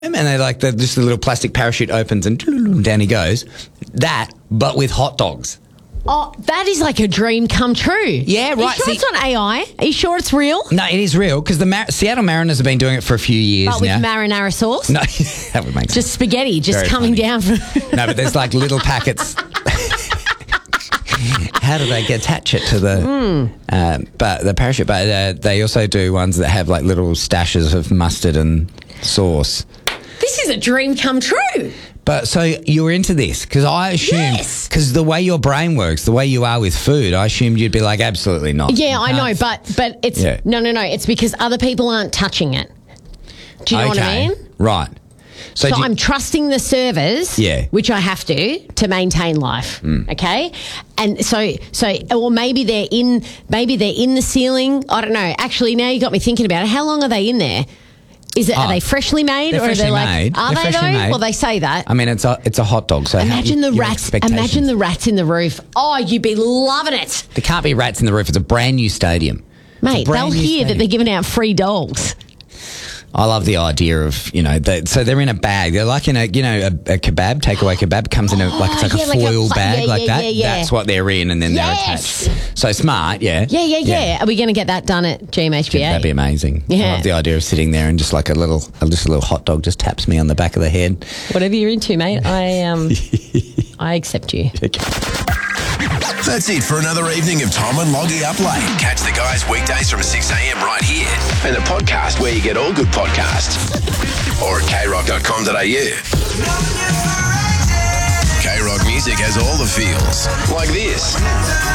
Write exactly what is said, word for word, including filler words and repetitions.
And they like the, just the little plastic parachute opens and down he goes. That, but with hot dogs. Oh, that is like a dream come true. Yeah, right. Are you sure See, it's not A I? Are you sure it's real? No, it is real because the Mar- Seattle Mariners have been doing it for a few years But with now. marinara sauce? No, that would make sense. Just spaghetti, just Very coming funny. down from... No, but there's like little packets. How do they attach it to the? Mm. Uh, but the parachute. But uh, they also do ones that have like little stashes of mustard and sauce. This is a dream come true. But so you're into this because I assumed Yes. because the way your brain works, the way you are with food, I assumed you'd be like absolutely not. Yeah, You I know, can't- but but it's Yeah. no, no, no. It's because other people aren't touching it. Do you know what I Okay. mean? Right. So, So do you- I'm trusting the servers, Yeah. which I have to to maintain life. Okay, and so so or maybe they're in maybe they're in the ceiling. I don't know. Actually, now you got me thinking about it. How long are they in there? Is it Oh, are they freshly made they're or are freshly they like made. are They're they freshly though? made. Well, they say that. I mean, it's a it's a hot dog. So how- Imagine the your rats. expectations. Imagine the rats in the roof. Oh, you'd be loving it, There can't be rats in the roof. It's a brand new stadium. It's a mate. brand They'll new hear that stadium. they're giving out free dogs. I love the idea of, you know, they, so they're in a bag. They're like in a, you know, a, a kebab, takeaway kebab comes in a, like it's like yeah, a like a foil pla- bag yeah, like yeah, that. yeah, yeah. That's what they're in and then Yes. they're attached. So smart, yeah. Yeah, yeah, yeah. Are we going to get that done at G M H B A? That'd be amazing. I Yeah. love the idea of sitting there and just like a little, a, just a little hot dog just taps me on the back of the head. Whatever you're into, mate. I um, I accept you. That's it for another evening of Tom and Loggy Up Late. Catch the guys weekdays from six a.m. right here. And the podcast where you get all good podcasts. Or at k rock dot com dot a u. K-Rock music has all the feels. Like this.